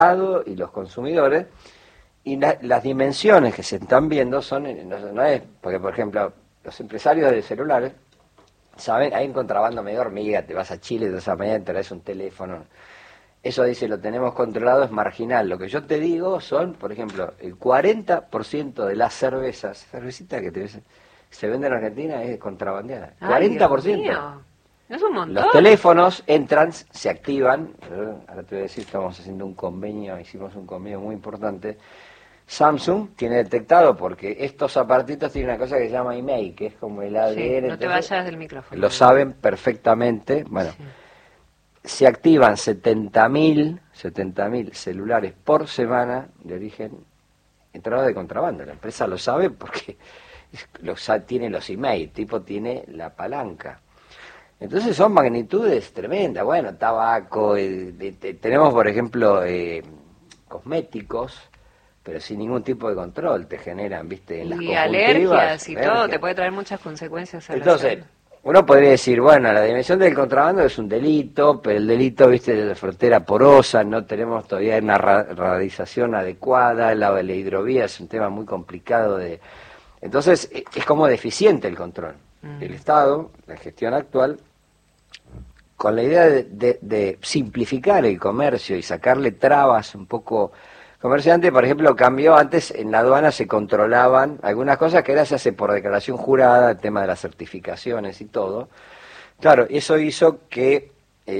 y los consumidores, y las dimensiones que se están viendo son, no es, porque por ejemplo, los empresarios de celulares saben, hay un contrabando medio hormiga, te vas a Chile, de esa manera traes un teléfono, eso dice, lo tenemos controlado, es marginal. Lo que yo te digo son, por ejemplo, el 40% de las cervecitas que se venden en Argentina es contrabandeada. Ay, 40%. Dios mío. Es un montón. Los teléfonos entran, se activan, ahora te voy a decir, estamos haciendo un convenio, hicimos un convenio muy importante. Samsung tiene detectado, porque estos aparatitos tienen una cosa que se llama email, que es como el ADN. Sí, no te vayas del micrófono. Lo saben perfectamente. Bueno, sí. Se activan 70.000 celulares por semana de origen entrado de contrabando. La empresa lo sabe porque tiene los email, el tipo tiene la palanca. Entonces son magnitudes tremendas. Bueno, tabaco, tenemos por ejemplo cosméticos, pero sin ningún tipo de control, te generan, viste, en las conjuntivas, alergias y todo, te puede traer muchas consecuencias a entonces, la salud. Uno podría decir, bueno, la dimensión del contrabando es un delito, pero el delito, viste, de la frontera porosa, no tenemos todavía una radialización adecuada, la hidrovía es un tema muy complicado entonces, es como deficiente el control. El Estado, la gestión actual, con la idea de simplificar el comercio y sacarle trabas un poco comerciante, por ejemplo, cambió, antes en la aduana se controlaban algunas cosas que ahora se hace por declaración jurada, el tema de las certificaciones y todo. Claro, eso hizo que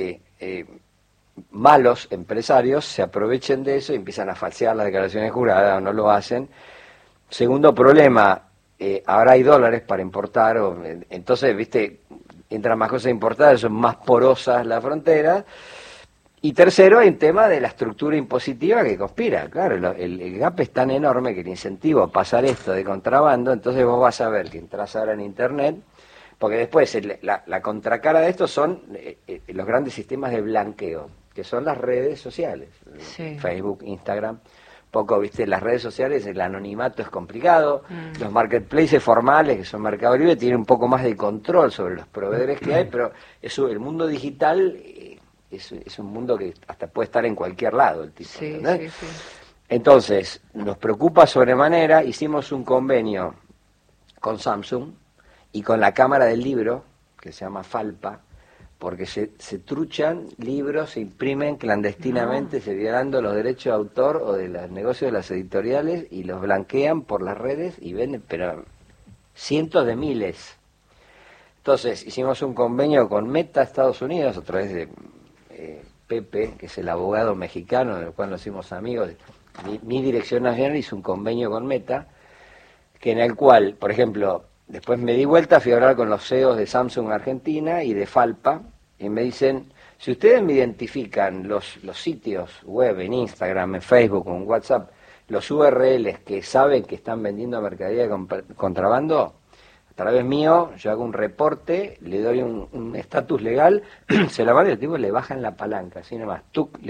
malos empresarios se aprovechen de eso y empiezan a falsear las declaraciones juradas o no lo hacen. Segundo problema, ahora hay dólares para importar, entonces, viste, entran más cosas importadas, son más porosas las fronteras. Y tercero, hay un tema de la estructura impositiva que conspira. Claro, el gap es tan enorme que el incentivo a pasar esto de contrabando, entonces vos vas a ver que entras ahora en Internet, porque después la contracara de esto son los grandes sistemas de blanqueo, que son las redes sociales, sí. Facebook, Instagram. Poco, viste, las redes sociales, el anonimato es complicado, los marketplaces formales, que son Mercado Libre, tienen un poco más de control sobre los proveedores que hay, pero eso, el mundo digital es un mundo que hasta puede estar en cualquier lado el tipo, sí, sí, sí. Entonces, nos preocupa sobremanera, hicimos un convenio con Samsung y con la Cámara del Libro, que se llama Falpa, porque se truchan libros, se imprimen clandestinamente, se violando los derechos de autor o de los negocios de las editoriales y los blanquean por las redes y venden, pero cientos de miles. Entonces, hicimos un convenio con Meta Estados Unidos, a través de Pepe, que es el abogado mexicano, del cual nos hicimos amigos. Mi dirección nacional hizo un convenio con Meta, que en el cual, por ejemplo, después me di vuelta, fui a hablar con los CEOs de Samsung Argentina y de Falpa, y me dicen, si ustedes me identifican los sitios web en Instagram, en Facebook o en WhatsApp, los URLs que saben que están vendiendo mercadería de contrabando, a través mío, yo hago un reporte, le doy un estatus legal, se la mando y el tipo le bajan la palanca, así nomás,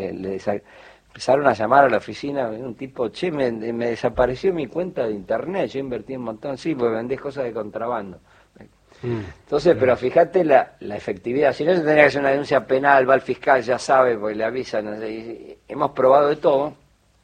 empezaron a llamar a la oficina, un tipo, che, me desapareció mi cuenta de internet, yo invertí un montón, sí, porque vendés cosas de contrabando. Entonces, pero fíjate la efectividad, si no se tendría que hacer una denuncia penal, va al fiscal, ya sabe, porque le avisan, no sé, hemos probado de todo.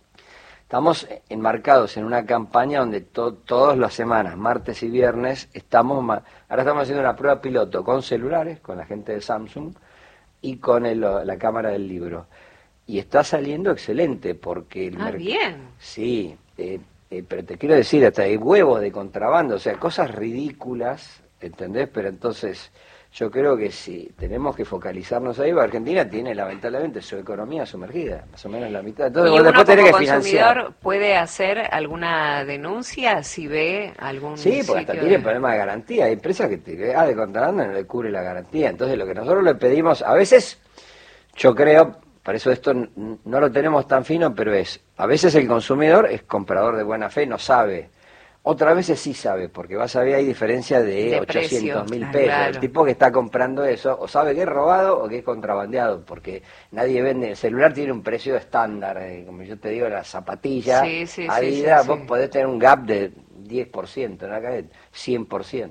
Estamos enmarcados en una campaña donde todas las semanas, martes y viernes, ahora estamos haciendo una prueba piloto con celulares, con la gente de Samsung y con la Cámara del Libro. Y está saliendo excelente porque bien. Sí, pero te quiero decir, hasta hay huevos de contrabando, o sea, cosas ridículas, ¿entendés? Pero entonces yo creo que si tenemos que focalizarnos ahí, Argentina tiene lamentablemente su economía sumergida, más o menos la mitad. Entonces, ¿y uno después tenés como que consumidor financiar. puede hacer alguna denuncia si ve algún Sí, porque hasta tiene de... problemas de garantía. Hay empresas que de contrabando no le cubre la garantía. Entonces lo que nosotros le pedimos, a veces, yo creo, por eso esto no lo tenemos tan fino, pero a veces el consumidor es comprador de buena fe, no sabe. Otras veces sí sabe, porque vas a ver, hay diferencia de 800.000 pesos. Claro. El tipo que está comprando eso, o sabe que es robado o que es contrabandeado, porque nadie vende. El celular tiene un precio estándar, como yo te digo, la zapatilla, Adidas, vos podés tener un gap de 10%, ¿no? Acá es 100%. Entonces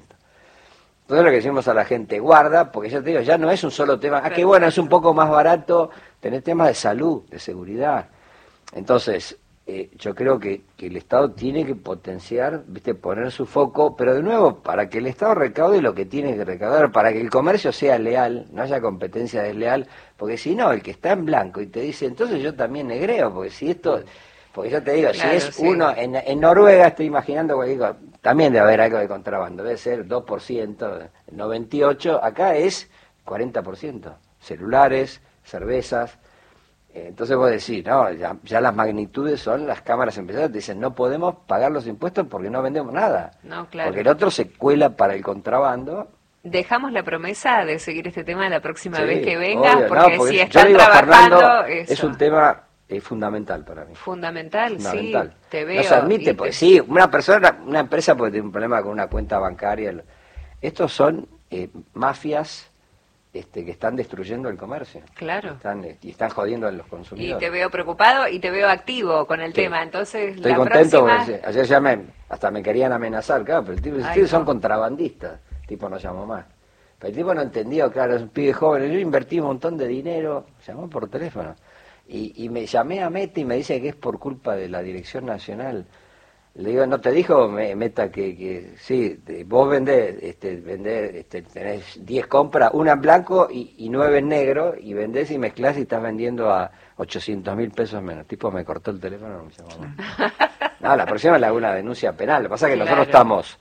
lo que decimos a la gente, guarda, porque ya te digo, ya no es un solo tema, que bueno, es un poco más barato, tener temas de salud, de seguridad. Entonces, yo creo que el Estado tiene que potenciar, viste, poner su foco, pero de nuevo, para que el Estado recaude lo que tiene que recaudar, para que el comercio sea leal, no haya competencia desleal, porque si no, el que está en blanco y te dice, entonces yo también negreo, porque si esto, porque yo te digo, Claro, si es sí. uno, en Noruega estoy imaginando cualquier cosa, también debe haber algo de contrabando, debe ser 2%, 98%, acá es 40%, celulares, cervezas. Entonces vos decís, no, ya las magnitudes son, las cámaras empresariales te dicen, no podemos pagar los impuestos porque no vendemos nada. No, claro. Porque el otro se cuela para el contrabando. Dejamos la promesa de seguir este tema la próxima Sí, vez que vengas, obvio, porque, no, porque si yo están le digo a trabajando, Fernando, eso. es un tema fundamental para mí. Fundamental, Fundamental. sí, te veo. No se admite, y porque sí, una persona, una empresa puede tener un problema con una cuenta bancaria. Estos son mafias que están destruyendo el comercio. Claro. Y están jodiendo a los Y consumidores. te veo preocupado y te veo activo con el Sí. tema. Entonces, Estoy la contento próxima... porque ayer ya hasta me querían amenazar, claro, pero el tipo, Ay, ustedes son no. contrabandistas, el tipo no llamó más. Pero el tipo no entendió, claro, es un pibe joven, yo invertí un montón de dinero, llamó por teléfono, y me llamé a Meta y me dice que es por culpa de la Dirección Nacional. Le digo, ¿no te dijo Meta que sí, vos vendés, tenés 10 compras, una en blanco y 9 en negro, y vendés y mezclás y estás vendiendo a 800.000 pesos menos? El tipo me cortó el teléfono, no me llamó más. No, la próxima le hago una denuncia penal. Lo que pasa es que nosotros Claro. estamos...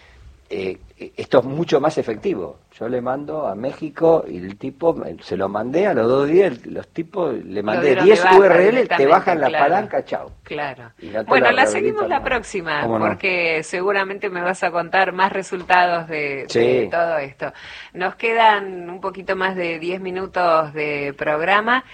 esto es mucho más efectivo. Yo le mando a México y el tipo, se lo mandé a los 2 días, los tipos, le mandé dieron 10 de baja URL, te directamente, bajan la claro. palanca, chao. Claro. Y no te Bueno, lo la rehabilitan seguimos la más. próxima, ¿Cómo no? porque seguramente me vas a contar más resultados de Sí. todo esto. Nos quedan un poquito más de 10 minutos de programa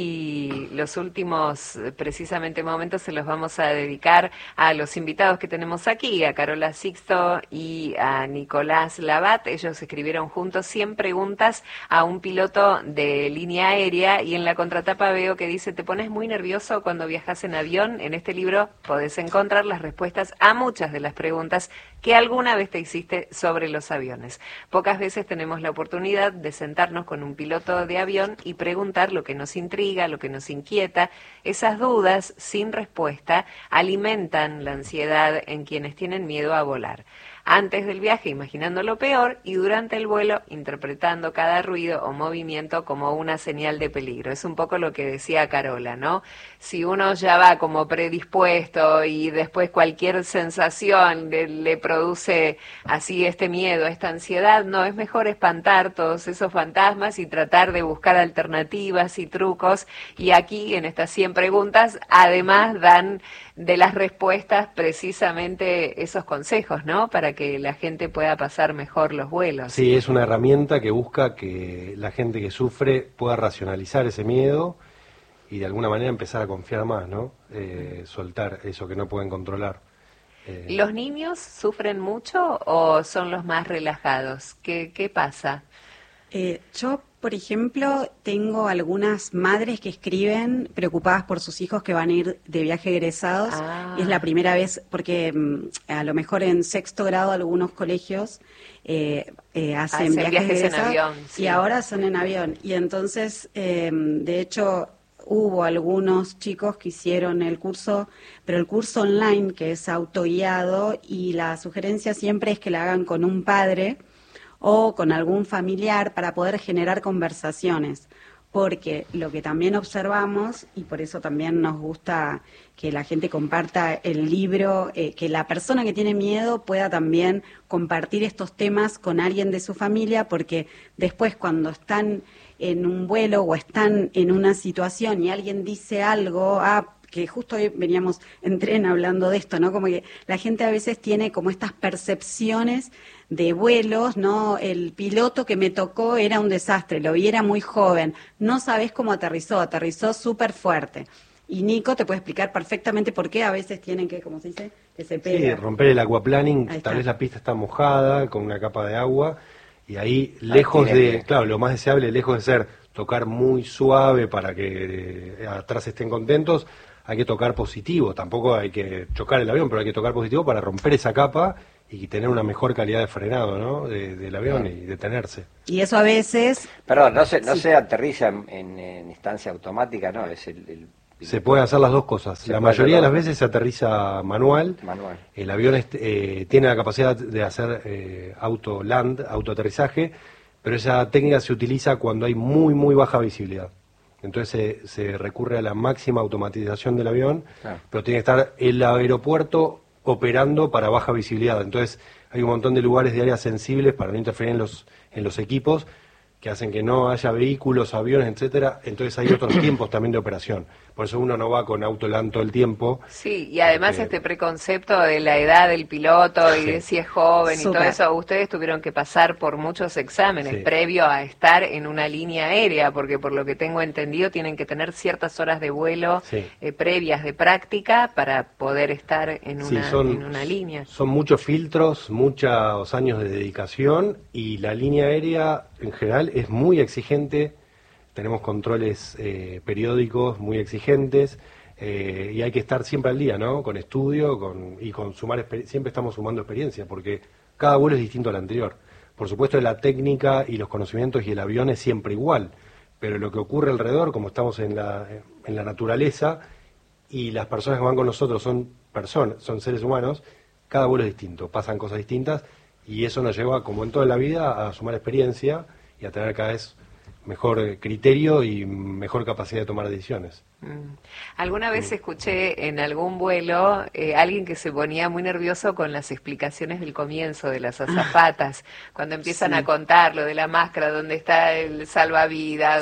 y los últimos, precisamente, momentos se los vamos a dedicar a los invitados que tenemos aquí, a Carola Sixto y a Nicolás Labat. Ellos escribieron juntos 100 preguntas a un piloto de línea aérea, y en la contratapa veo que dice: ¿te pones muy nervioso cuando viajas en avión? En este libro podés encontrar las respuestas a muchas de las preguntas que alguna vez te hiciste sobre los aviones. Pocas veces tenemos la oportunidad de sentarnos con un piloto de avión y preguntar lo que nos intriga, lo que nos inquieta. Esas dudas sin respuesta alimentan la ansiedad en quienes tienen miedo a volar. Antes del viaje imaginando lo peor, y durante el vuelo interpretando cada ruido o movimiento como una señal de peligro. Es un poco lo que decía Carola, ¿no? Si uno ya va como predispuesto y después cualquier sensación le produce así este miedo, esta ansiedad, no, es mejor espantar todos esos fantasmas y tratar de buscar alternativas y trucos. Y aquí, en estas 100 preguntas, además dan de las respuestas precisamente esos consejos, ¿no? Para que la gente pueda pasar mejor los vuelos. Sí, es una herramienta que busca que la gente que sufre pueda racionalizar ese miedo y de alguna manera empezar a confiar más, ¿no? Soltar eso que no pueden controlar. ¿Los niños sufren mucho o son los más relajados? ¿Qué pasa? Yo, por ejemplo, tengo algunas madres que escriben preocupadas por sus hijos que van a ir de viaje egresados. Y es la primera vez, porque a lo mejor en 6º grado algunos colegios hacen viajes en egresados, avión. Sí. y ahora son en avión. Y entonces, de hecho, hubo algunos chicos que hicieron el curso, pero el curso online, que es autoguiado, y la sugerencia siempre es que la hagan con un padre o con algún familiar para poder generar conversaciones, porque lo que también observamos, y por eso también nos gusta que la gente comparta el libro, que la persona que tiene miedo pueda también compartir estos temas con alguien de su familia, porque después cuando están en un vuelo o están en una situación y alguien dice algo, que justo hoy veníamos en tren hablando de esto, ¿no? Como que la gente a veces tiene como estas percepciones de vuelos, ¿no? El piloto que me tocó era un desastre, lo vi, era muy joven, no sabés cómo aterrizó súper fuerte. Y Nico te puede explicar perfectamente por qué a veces tienen que, ¿cómo se dice? Que se pega. Sí, romper el aquaplaning, Ahí tal está. vez la pista está mojada, con una capa de agua, y ahí, lejos tiene de, que- claro, lo más deseable, lejos de ser tocar muy suave para que atrás estén contentos, hay que tocar positivo, tampoco hay que chocar el avión, pero hay que tocar positivo para romper esa capa y tener una mejor calidad de frenado, ¿no? Del avión y detenerse. Y eso a veces... Perdón, no Sí. se aterriza en instancia automática, no, es Se pueden hacer las dos cosas. La mayoría de las veces se aterriza manual. El avión tiene la capacidad de hacer autoaterrizaje, pero esa técnica se utiliza cuando hay muy, muy baja visibilidad. Entonces se recurre a la máxima automatización del avión, pero tiene que estar el aeropuerto operando para baja visibilidad. Entonces hay un montón de lugares de áreas sensibles para no interferir en los equipos, que hacen que no haya vehículos, aviones, etcétera. Entonces hay otros tiempos también de operación. Por eso uno no va con autoland todo el tiempo. Sí, y además este preconcepto de la edad del piloto y de si es joven y todo eso, ustedes tuvieron que pasar por muchos exámenes previo a estar en una línea aérea, porque por lo que tengo entendido tienen que tener ciertas horas de vuelo previas de práctica para poder estar en una línea. Son muchos filtros, muchos años de dedicación, y la línea aérea en general es muy exigente. Tenemos controles periódicos muy exigentes, y hay que estar siempre al día, ¿no? Con estudio y con sumar siempre estamos sumando experiencia, porque cada vuelo es distinto al anterior. Por supuesto, la técnica y los conocimientos y el avión es siempre igual, pero lo que ocurre alrededor, como estamos en la naturaleza, y las personas que van con nosotros son seres humanos, cada vuelo es distinto, pasan cosas distintas, y eso nos lleva, como en toda la vida, a sumar experiencia y a tener cada vez mejor criterio y mejor capacidad de tomar decisiones. Alguna vez escuché en algún vuelo alguien que se ponía muy nervioso con las explicaciones del comienzo de las azafatas, cuando empiezan a contar lo de la máscara, dónde está el salvavidas,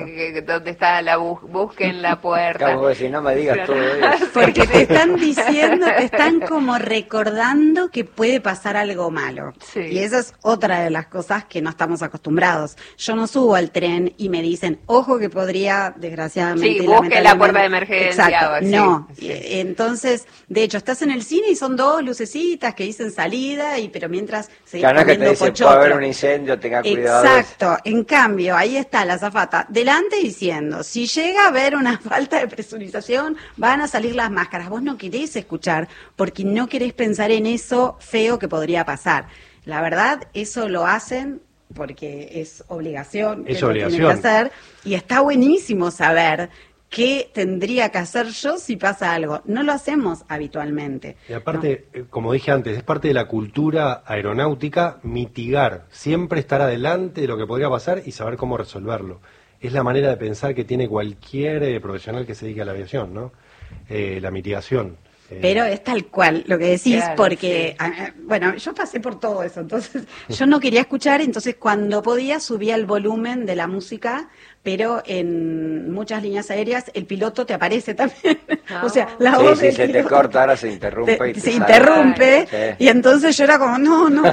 dónde está la busquen la puerta. Claro, porque si no me digas todo eso. Porque te están diciendo, te están como recordando que puede pasar algo malo. Y esa es otra de las cosas que no estamos acostumbrados. Yo no subo al tren y me dicen, ojo que podría, desgraciadamente, la puerta de emergencia. Exacto. O así. No, entonces, de hecho, estás en el cine y son dos lucecitas que dicen salida, pero mientras seguís comiendo que te dicen, puede haber un incendio, tenga cuidado. Exacto, en cambio, ahí está la azafata delante diciendo, si llega a haber una falta de presurización, van a salir las máscaras. Vos no querés escuchar, porque no querés pensar en eso feo que podría pasar. La verdad, eso lo hacen porque es obligación, es que obligación. Lo tienen que hacer, y está buenísimo saber qué tendría que hacer yo si pasa algo. No lo hacemos habitualmente. Y aparte, como dije antes, es parte de la cultura aeronáutica mitigar, siempre estar adelante de lo que podría pasar y saber cómo resolverlo. Es la manera de pensar que tiene cualquier profesional que se dedique a la aviación, ¿no? La mitigación. Pero es tal cual lo que decís, claro, porque, bueno, yo pasé por todo eso, entonces yo no quería escuchar, entonces cuando podía subía el volumen de la música, pero en muchas líneas aéreas el piloto te aparece también, o sea, la voz del piloto te corta, ahora se interrumpe. Se interrumpe, y entonces yo era como, no,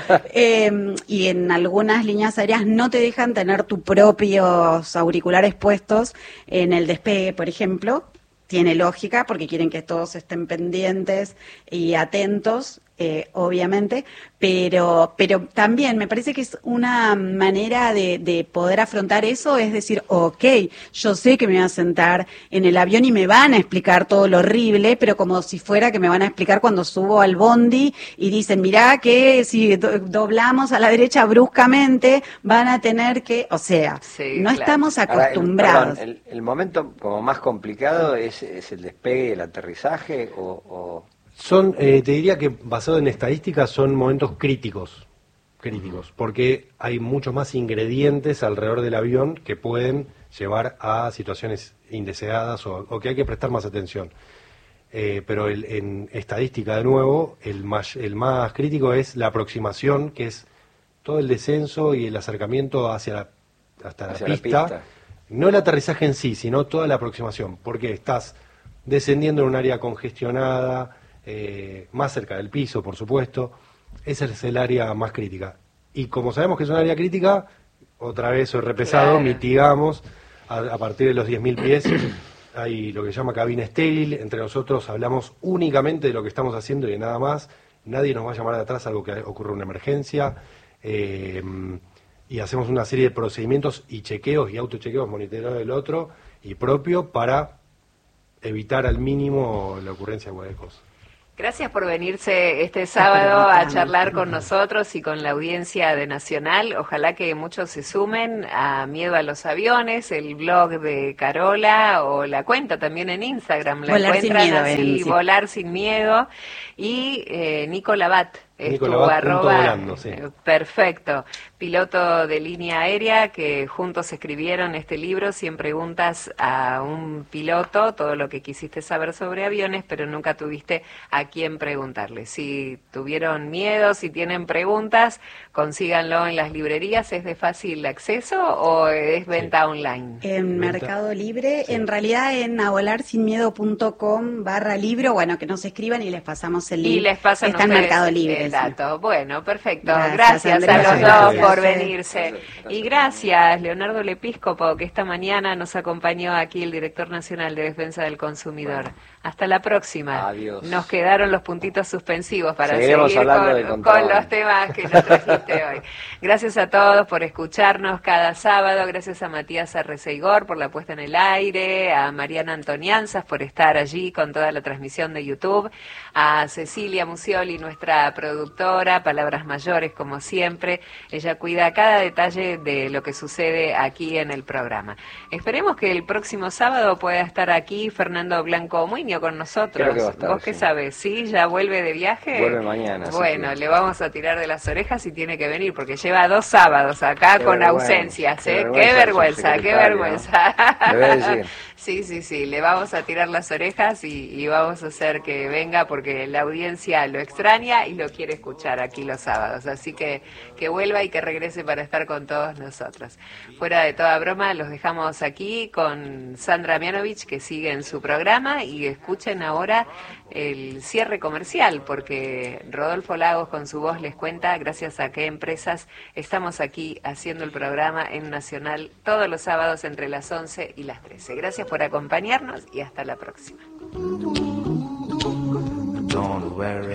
y en algunas líneas aéreas no te dejan tener tus propios auriculares puestos en el despegue, por ejemplo. Tiene lógica porque quieren que todos estén pendientes y atentos, obviamente, pero también me parece que es una manera de poder afrontar eso, es decir, ok, yo sé que me voy a sentar en el avión y me van a explicar todo lo horrible, pero como si fuera que me van a explicar cuando subo al bondi y dicen, mirá que si doblamos a la derecha bruscamente van a tener que, o sea, no estamos acostumbrados. Ahora, el momento como más complicado es el despegue y el aterrizaje o... te diría que basado en estadísticas son momentos críticos, porque hay muchos más ingredientes alrededor del avión que pueden llevar a situaciones indeseadas o que hay que prestar más atención. Pero en estadística, de nuevo, el más crítico es la aproximación, que es todo el descenso y el acercamiento hasta la pista. No el aterrizaje en sí, sino toda la aproximación, porque estás descendiendo en un área congestionada, más cerca del piso, por supuesto. Esa es el área más crítica. Y como sabemos que es un área crítica, otra vez soy repesado, mitigamos a partir de los 10.000 pies. Hay lo que se llama cabina estéril, entre nosotros hablamos únicamente de lo que estamos haciendo y de nada más. Nadie nos va a llamar de atrás algo que ocurra una emergencia. Y hacemos una serie de procedimientos y chequeos y autochequeos, monitoreo del otro y propio para evitar al mínimo la ocurrencia de cualquier cosa. Gracias por venirse este sábado a charlar con nosotros y con la audiencia de Nacional. Ojalá que muchos se sumen a Miedo a los Aviones, el blog de Carola o la cuenta también en Instagram. La Volar encuentran sin miedo, así, sí. Volar sin miedo. Y Nico Labat. Es tu Nicolabat punto arroba. volando, sí. Perfecto. Piloto de línea aérea que juntos escribieron este libro, 100 preguntas a un piloto, todo lo que quisiste saber sobre aviones, pero nunca tuviste a quién preguntarle. Si tuvieron miedo, si tienen preguntas, consíganlo en las librerías. ¿Es de fácil acceso o es venta online? En Venta. Mercado Libre, Sí. en realidad enavolarsinmiedo.com/libro, bueno, que nos escriban y les pasamos el link. Y les pasan Está en ustedes Mercado Libre. el sí. dato. Bueno, perfecto. Gracias, Gracias a los Andrea. dos por Gracias. venirse. Y gracias, Leonardo Lepíscopo, que esta mañana nos acompañó aquí, el director nacional de Defensa del Consumidor. Bueno. Hasta la próxima. Adiós. Nos quedaron los puntitos suspensivos para Seguiremos seguir hablando de con contrabando. los temas que nos trajiste hoy. Gracias a todos por escucharnos cada sábado. Gracias a Matías Arreceigor por la puesta en el aire, a Mariana Antonianzas por estar allí con toda la transmisión de YouTube, a Cecilia Musioli, nuestra productora, palabras mayores como siempre. Ella cuida cada detalle de lo que sucede aquí en el programa. Esperemos que el próximo sábado pueda estar aquí Fernando Blanco Muñoz con nosotros. Creo que va a estar, ¿Vos qué sí. sabes? ¿Sí? ¿Ya vuelve de viaje? Vuelve mañana, así Bueno, que- le vamos a tirar de las orejas y tiene que venir, porque lleva 2 sábados acá Qué con vergüenza, ausencias, qué ¿eh? vergüenza Qué el vergüenza, qué subsecretario, vergüenza. ¿no? Debe decir. Sí, le vamos a tirar las orejas y vamos a hacer que venga porque la audiencia lo extraña y lo quiere escuchar aquí los sábados. Así que vuelva y que regrese para estar con todos nosotros. Fuera de toda broma, los dejamos aquí con Sandra Mianovich, que sigue en su programa, y escuchen ahora el cierre comercial, porque Rodolfo Lagos con su voz les cuenta gracias a qué empresas estamos aquí haciendo el programa en Nacional todos los sábados entre las 11 y las 13. Gracias por acompañarnos y hasta la próxima. Don't worry.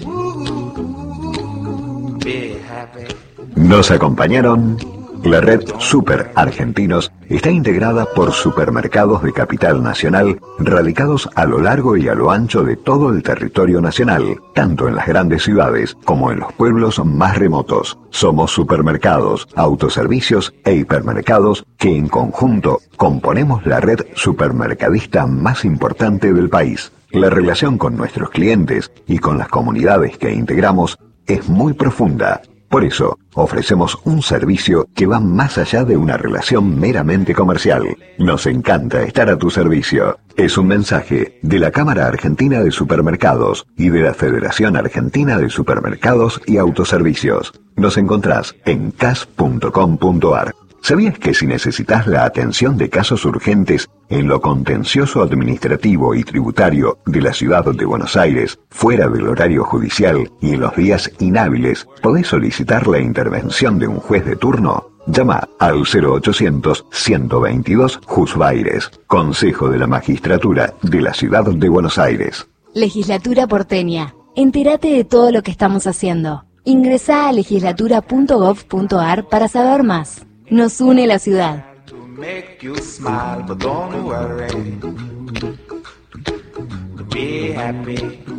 Be happy. Nos acompañaron. La red Super Argentinos está integrada por supermercados de capital nacional radicados a lo largo y a lo ancho de todo el territorio nacional, tanto en las grandes ciudades como en los pueblos más remotos. Somos supermercados, autoservicios e hipermercados que en conjunto componemos la red supermercadista más importante del país. La relación con nuestros clientes y con las comunidades que integramos es muy profunda. Por eso, ofrecemos un servicio que va más allá de una relación meramente comercial. Nos encanta estar a tu servicio. Es un mensaje de la Cámara Argentina de Supermercados y de la Federación Argentina de Supermercados y Autoservicios. Nos encontrás en cas.com.ar. ¿Sabías que si necesitas la atención de casos urgentes en lo contencioso administrativo y tributario de la ciudad de Buenos Aires, fuera del horario judicial y en los días inhábiles, podés solicitar la intervención de un juez de turno? Llama al 0800-122 Jusbaires, Consejo de la Magistratura de la Ciudad de Buenos Aires. Legislatura porteña. Entérate de todo lo que estamos haciendo. Ingresá a legislatura.gov.ar para saber más. Nos une la ciudad. To make you smile, but don't worry. Be happy.